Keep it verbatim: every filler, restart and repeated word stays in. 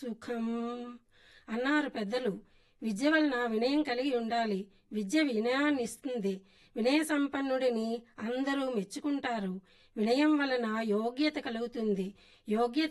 సుఖం అన్నారు పెద్దలు. విద్య వలన వినయం కలిగి ఉండాలి. విద్య వినయాన్ని ఇస్తుంది. వినయ సంపన్నుడిని అందరూ మెచ్చుకుంటారు. వినయం వలన యోగ్యత కలుగుతుంది. యోగ్యత